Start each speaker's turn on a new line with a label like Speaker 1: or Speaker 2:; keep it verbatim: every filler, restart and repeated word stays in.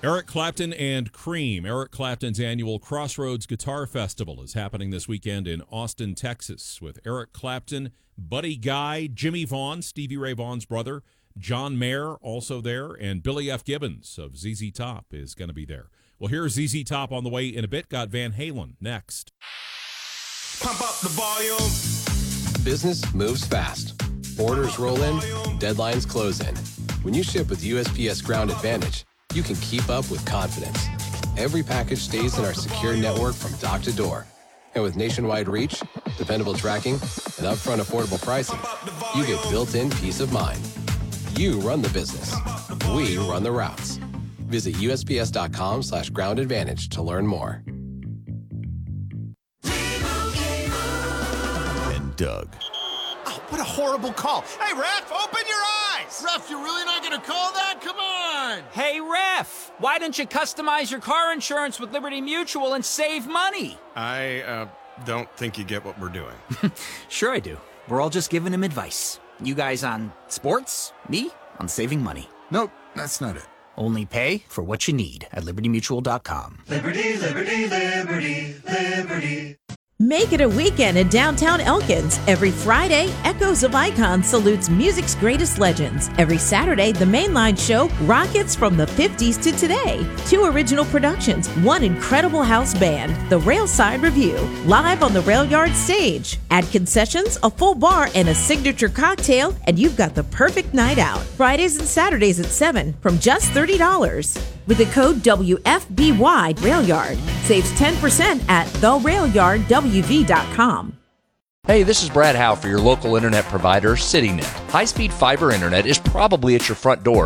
Speaker 1: Eric Clapton and Cream. Eric Clapton's annual Crossroads Guitar Festival is happening this weekend in Austin, Texas, with Eric Clapton, Buddy Guy, Jimmy Vaughn, Stevie Ray Vaughan's brother, John Mayer also there, and Billy F. Gibbons of Z Z Top is going to be there. Well, here's Z Z Top on the way in a bit. Got Van Halen next.
Speaker 2: Pump up the volume.
Speaker 3: Business moves fast. Orders roll in, deadlines close in. When you ship with U S P S Ground Advantage, you can keep up with confidence. Every package stays in our secure network from dock to door. And with nationwide reach, dependable tracking, and upfront affordable pricing, you get built-in peace of mind. You run the business. We run the routes. Visit U S P S dot com slash ground advantage to learn more.
Speaker 4: And Doug.
Speaker 5: Oh, what a horrible call. Hey, ref, open your eyes. Ref, you're really not going to call that? Come on.
Speaker 6: Hey, ref, why don't you customize your car insurance with Liberty Mutual and save money?
Speaker 5: I uh, don't think you get what we're doing.
Speaker 6: Sure I do. We're all just giving him advice. You guys on sports, me on saving money.
Speaker 4: Nope, that's not it.
Speaker 6: Only pay for what you need at liberty mutual dot com.
Speaker 7: Liberty, liberty, liberty, liberty.
Speaker 8: Make it a weekend in downtown Elkins. Every Friday, Echoes of Icon salutes music's greatest legends. Every Saturday, the Mainline Show rockets from the fifties to today. Two original productions, one incredible house band, the Railside Review, live on the Rail Yard stage. Add concessions, a full bar, and a signature cocktail, and you've got the perfect night out. Fridays and Saturdays at seven from just thirty dollars. With the code W F B Y RailYard. Saves ten percent at the rail yard w v dot com.
Speaker 9: Hey, this is Brad Howe for your local internet provider, CityNet. High-speed fiber internet is probably at your front door,